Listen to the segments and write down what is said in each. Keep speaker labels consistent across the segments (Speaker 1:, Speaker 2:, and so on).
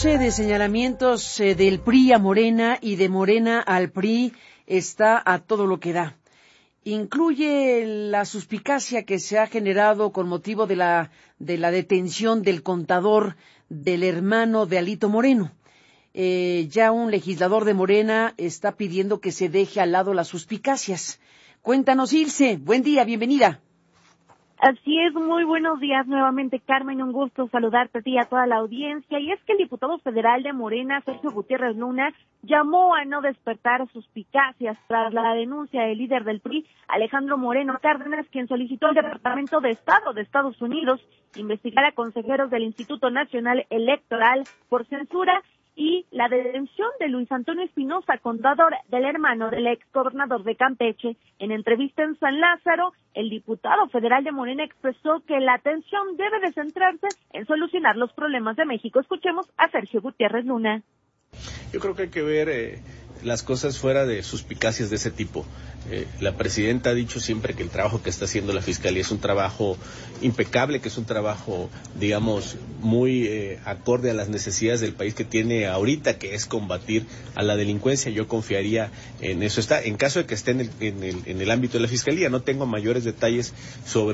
Speaker 1: De señalamientos del PRI a Morena y de Morena al PRI está a todo lo que da. Incluye la suspicacia que se ha generado con motivo de la detención del contador del hermano de Alito Moreno. Ya un legislador de Morena está pidiendo que se deje al lado las suspicacias. Cuéntanos, Ilse. Buen día, bienvenida.
Speaker 2: Así es, muy buenos días nuevamente, Carmen, un gusto saludarte a ti y a toda la audiencia. Y es que el diputado federal de Morena, Sergio Gutiérrez Luna, llamó a no despertar suspicacias tras la denuncia del líder del PRI, Alejandro Moreno Cárdenas, quien solicitó al Departamento de Estado de Estados Unidos investigar a consejeros del Instituto Nacional Electoral por censura y la detención de Luis Antonio Espinosa, contador del hermano del exgobernador de Campeche. En entrevista en San Lázaro, el diputado federal de Morena expresó que la atención debe de centrarse en solucionar los problemas de México. Escuchemos a Sergio Gutiérrez Luna.
Speaker 3: Yo creo que hay que ver las cosas fuera de suspicacias de ese tipo. La presidenta ha dicho siempre que el trabajo que está haciendo la Fiscalía es un trabajo impecable, que es un trabajo, digamos, muy acorde a las necesidades del país que tiene ahorita, que es combatir a la delincuencia. Yo confiaría en eso. En caso de que esté en el ámbito de la Fiscalía, no tengo mayores detalles sobre.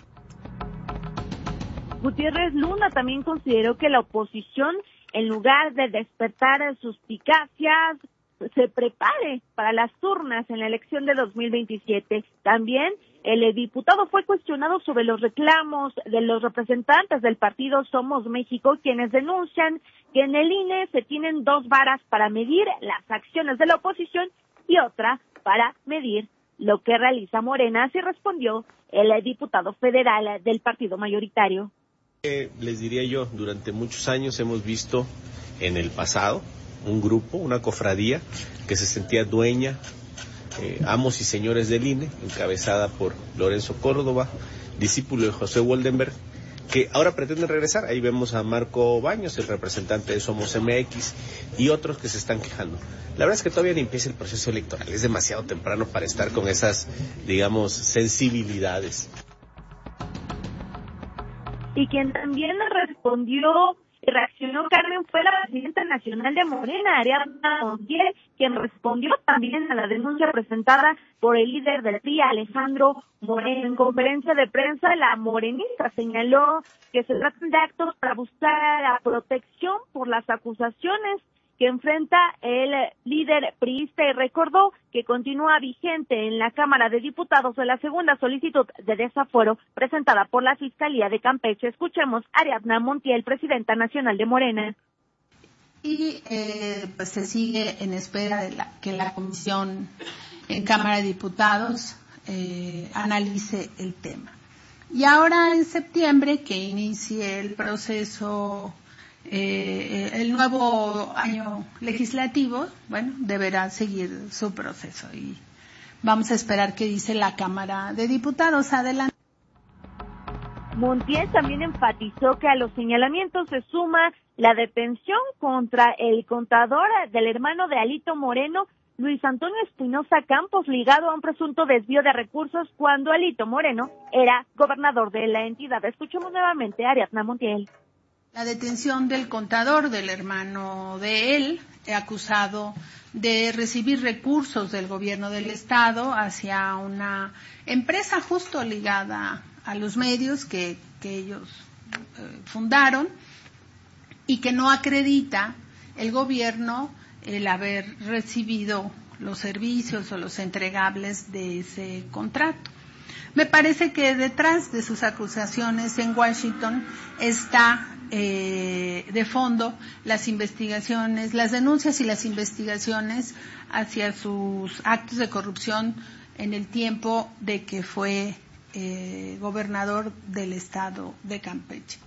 Speaker 2: Gutiérrez Luna también consideró que la oposición, en lugar de despertar suspicacias, se prepare para las urnas en la elección de 2027. También el diputado fue cuestionado sobre los reclamos de los representantes del partido Somos México, quienes denuncian que en el INE se tienen dos varas para medir las acciones de la oposición y otra para medir lo que realiza Morena. Así respondió el diputado federal del partido mayoritario.
Speaker 3: Les diría yo, durante muchos años hemos visto en el pasado un grupo, una cofradía que se sentía dueña, amos y señores del INE, encabezada por Lorenzo Córdoba, discípulo de José Woldenberg, que ahora pretenden regresar. Ahí vemos a Marco Baños, el representante de Somos MX, y otros que se están quejando. La verdad es que todavía ni empieza el proceso electoral, es demasiado temprano para estar con esas, digamos, sensibilidades.
Speaker 2: Y quien también respondió y reaccionó, Carmen, fue la presidenta nacional de Morena, Ariadna Montiel, quien respondió también a la denuncia presentada por el líder del PRI, Alejandro Moreno. En conferencia de prensa, la morenista señaló que se tratan de actos para buscar la protección por las acusaciones que enfrenta el líder priista y recordó que continúa vigente en la Cámara de Diputados la segunda solicitud de desafuero presentada por la Fiscalía de Campeche. Escuchemos a Ariadna Montiel, presidenta nacional de Morena.
Speaker 4: Y pues se sigue en espera de que la comisión en Cámara de Diputados analice el tema. Y ahora en septiembre, que inicie el proceso, el nuevo año legislativo, bueno, deberá seguir su proceso y vamos a esperar qué dice la Cámara de Diputados. Adelante.
Speaker 2: Montiel también enfatizó que a los señalamientos se suma la detención contra el contador del hermano de Alito Moreno, Luis Antonio Espinosa Campos, ligado a un presunto desvío de recursos cuando Alito Moreno era gobernador de la entidad. Escuchemos nuevamente a Ariadna Montiel.
Speaker 4: La detención del contador del hermano de él, acusado de recibir recursos del gobierno del estado hacia una empresa justo ligada a los medios que ellos fundaron y que no acredita el gobierno el haber recibido los servicios o los entregables de ese contrato. Me parece que detrás de sus acusaciones en Washington está de fondo las investigaciones, las denuncias y las investigaciones hacia sus actos de corrupción en el tiempo de que fue gobernador del estado de Campeche.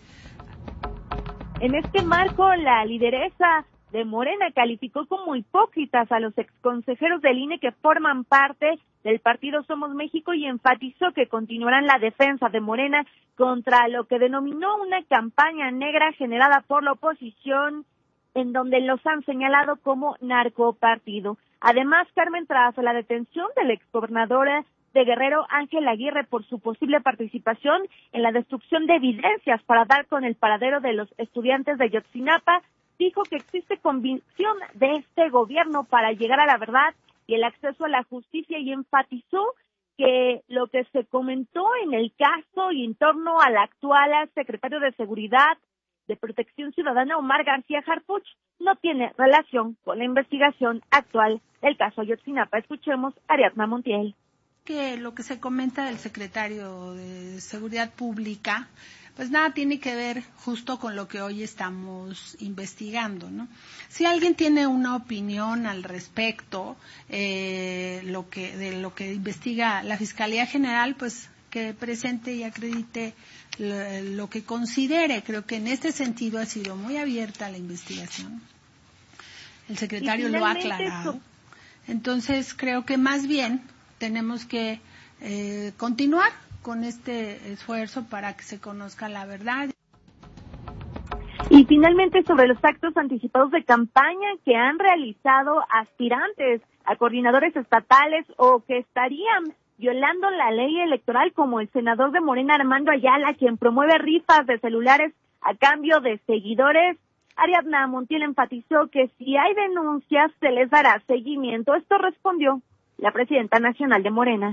Speaker 2: En este marco, la lideresa de Morena calificó como hipócritas a los exconsejeros del INE que forman parte del partido Somos México y enfatizó que continuarán la defensa de Morena contra lo que denominó una campaña negra generada por la oposición, en donde los han señalado como narcopartido. Además, Carmen, tras la detención del exgobernador de Guerrero, Ángel Aguirre, por su posible participación en la destrucción de evidencias para dar con el paradero de los estudiantes de Yotzinapa, dijo que existe convicción de este gobierno para llegar a la verdad y el acceso a la justicia y enfatizó que lo que se comentó en el caso y en torno al actual secretario de Seguridad de Protección Ciudadana, Omar García Harfuch, no tiene relación con la investigación actual del caso Ayotzinapa. Escuchemos a Ariadna Montiel.
Speaker 4: Que lo que se comenta del secretario de Seguridad Pública, pues nada tiene que ver justo con lo que hoy estamos investigando, ¿no? Si alguien tiene una opinión al respecto, de lo que investiga la Fiscalía General, pues que presente y acredite lo que considere. Creo que en este sentido ha sido muy abierta la investigación. El secretario lo ha aclarado. Entonces creo que más bien tenemos que continuar con este esfuerzo para que se conozca la verdad.
Speaker 2: Y finalmente, sobre los actos anticipados de campaña que han realizado aspirantes a coordinadores estatales o que estarían violando la ley electoral, como el senador de Morena, Armando Ayala, quien promueve rifas de celulares a cambio de seguidores, Ariadna Montiel enfatizó que si hay denuncias se les dará seguimiento. Esto respondió la presidenta nacional de Morena.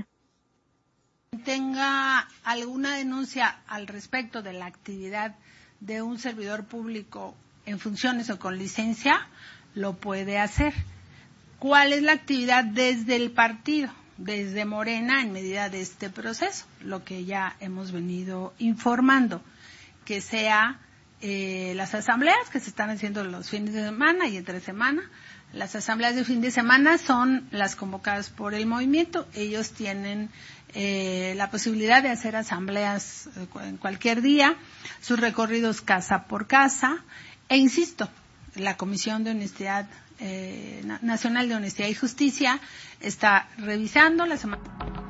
Speaker 4: Tenga alguna denuncia al respecto de la actividad de un servidor público en funciones o con licencia, lo puede hacer. ¿Cuál es la actividad desde el partido, desde Morena, en medida de este proceso? Lo que ya hemos venido informando, que sea las asambleas que se están haciendo los fines de semana y entre semana. Las asambleas de fin de semana son las convocadas por el movimiento. Ellos tienen la posibilidad de hacer asambleas en cualquier día, sus recorridos casa por casa. E insisto, la Comisión de Honestidad Nacional de Honestidad y Justicia está revisando la semana.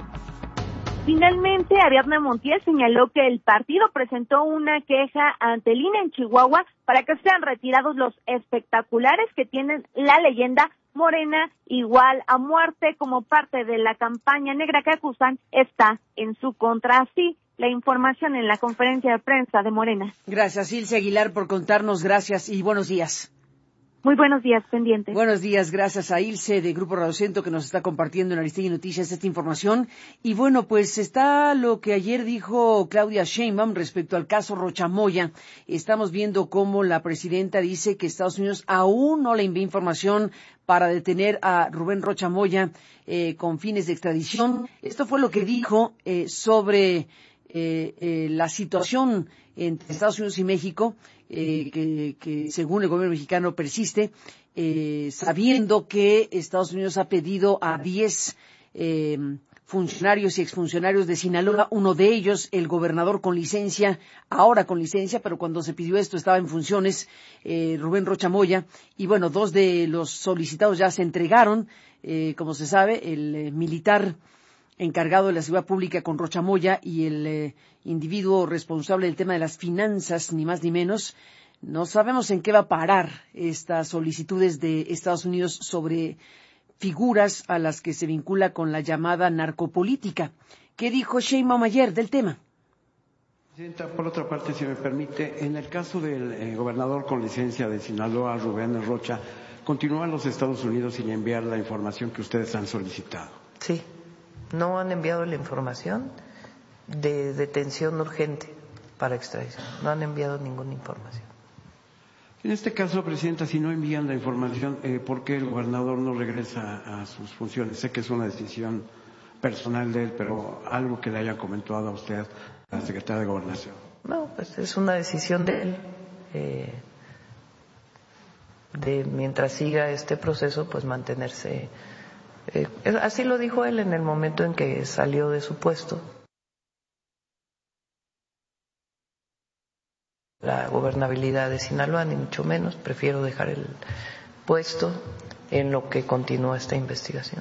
Speaker 2: Finalmente, Ariadna Montiel señaló que el partido presentó una queja ante el INE en Chihuahua para que sean retirados los espectaculares que tienen la leyenda Morena igual a muerte como parte de la campaña negra que acusan está en su contra. Así, la información en la conferencia de prensa de Morena.
Speaker 1: Gracias, Ilse Aguilar, por contarnos. Gracias y buenos días.
Speaker 2: Muy buenos días, pendientes.
Speaker 1: Buenos días, gracias a Ilse de Grupo Radio Centro que nos está compartiendo en Aristegui Noticias esta información. Y bueno, pues está lo que ayer dijo Claudia Sheinbaum respecto al caso Rochamoya. Estamos viendo cómo la presidenta dice que Estados Unidos aún no le envía información para detener a Rubén Rochamoya con fines de extradición. Esto fue lo que dijo sobre la situación entre Estados Unidos y México, que según el gobierno mexicano persiste, sabiendo que Estados Unidos ha pedido a 10 funcionarios y exfuncionarios de Sinaloa, uno de ellos, el gobernador con licencia, ahora con licencia, pero cuando se pidió esto estaba en funciones, Rubén Rochamoya, y bueno, 2 de los solicitados ya se entregaron, como se sabe, el militar encargado de la seguridad pública con Rochamoya y el individuo responsable del tema de las finanzas, ni más ni menos. No sabemos en qué va a parar estas solicitudes de Estados Unidos sobre figuras a las que se vincula con la llamada narcopolítica. ¿Qué dijo Sheinbaum ayer del tema?
Speaker 5: Presidenta, por otra parte, si me permite, en el caso del gobernador con licencia de Sinaloa, Rubén Rocha, ¿continúan los Estados Unidos sin enviar la información que ustedes han solicitado?
Speaker 6: Sí. No han enviado la información de detención urgente para extradición. No han enviado ninguna información.
Speaker 5: En este caso, Presidenta, si no envían la información, ¿por qué el gobernador no regresa a sus funciones? Sé que es una decisión personal de él, pero algo que le haya comentado a usted, a la Secretaria de Gobernación.
Speaker 6: No, pues es una decisión de él. De mientras siga este proceso, pues mantenerse. Así lo dijo él en el momento en que salió de su puesto. La gobernabilidad de Sinaloa, ni mucho menos. Prefiero dejar el puesto en lo que continúa esta investigación.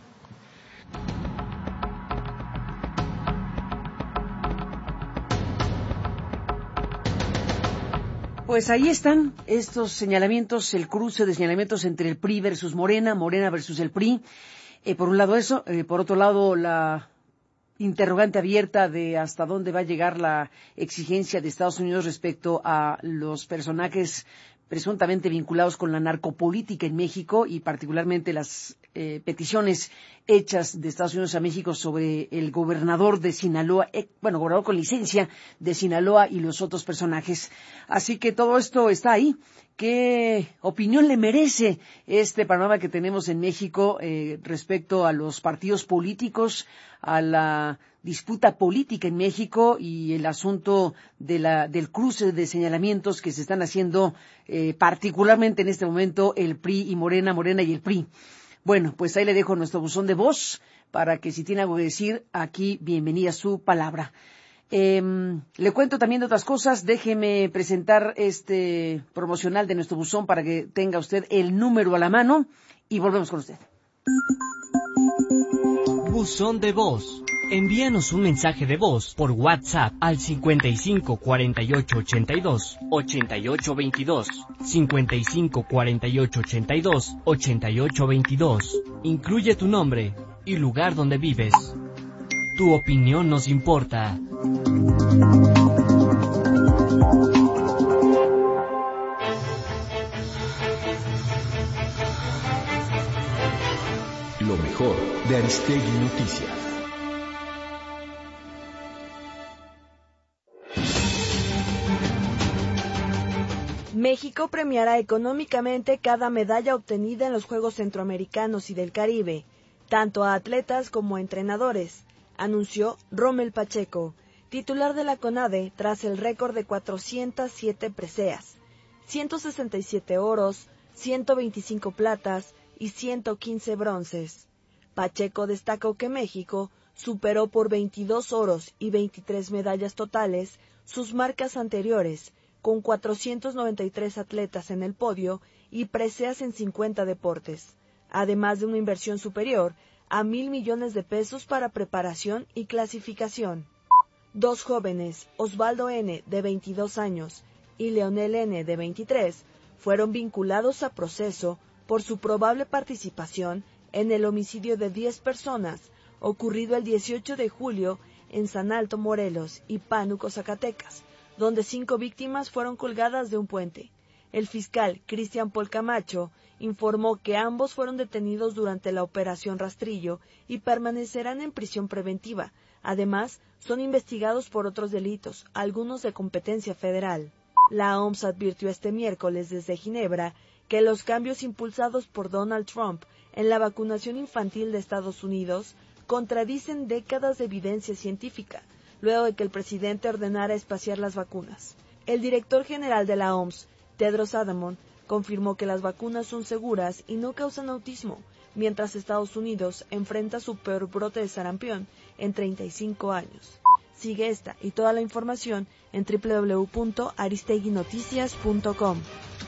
Speaker 1: Pues ahí están estos señalamientos, el cruce de señalamientos entre el PRI versus Morena, Morena versus el PRI. Por un lado eso, por otro lado la interrogante abierta de hasta dónde va a llegar la exigencia de Estados Unidos respecto a los personajes presuntamente vinculados con la narcopolítica en México y particularmente las peticiones hechas de Estados Unidos a México sobre el gobernador de Sinaloa, gobernador con licencia de Sinaloa y los otros personajes. Así que todo esto está ahí. ¿Qué opinión le merece este panorama que tenemos en México respecto a los partidos políticos, a la disputa política en México y el asunto del cruce de señalamientos que se están haciendo particularmente en este momento el PRI y Morena y el PRI? Bueno, pues ahí le dejo nuestro buzón de voz para que si tiene algo que decir, aquí bienvenida su palabra. Le cuento también de otras cosas. Déjeme presentar este promocional de nuestro buzón para que tenga usted el número a la mano y volvemos con usted.
Speaker 7: Buzón de voz. Envíanos un mensaje de voz por WhatsApp al 55 48 82 88 22, 55 48 82 88 22. Incluye tu nombre y lugar donde vives. Tu opinión nos importa.
Speaker 8: Lo mejor de Aristegui Noticias.
Speaker 9: México premiará económicamente cada medalla obtenida en los Juegos Centroamericanos y del Caribe, tanto a atletas como a entrenadores, anunció Rommel Pacheco, titular de la CONADE, tras el récord de 407 preseas, 167 oros, 125 platas y 115 bronces. Pacheco destacó que México superó por 22 oros y 23 medallas totales sus marcas anteriores, con 493 atletas en el podio y preseas en 50 deportes, además de una inversión superior a 1,000 millones de pesos para preparación y clasificación. Dos jóvenes, Osvaldo N., de 22 años, y Leonel N., de 23, fueron vinculados a proceso por su probable participación en el homicidio de 10 personas ocurrido el 18 de julio en San Alto, Morelos, y Pánuco, Zacatecas, donde 5 víctimas fueron colgadas de un puente. El fiscal Cristian Paul Camacho informó que ambos fueron detenidos durante la Operación Rastrillo y permanecerán en prisión preventiva. Además, son investigados por otros delitos, algunos de competencia federal. La OMS advirtió este miércoles desde Ginebra que los cambios impulsados por Donald Trump en la vacunación infantil de Estados Unidos contradicen décadas de evidencia científica, luego de que el presidente ordenara espaciar las vacunas. El director general de la OMS, Tedros Adhanom, confirmó que las vacunas son seguras y no causan autismo, mientras Estados Unidos enfrenta su peor brote de sarampión en 35 años. Sigue esta y toda la información en www.aristeguinoticias.com.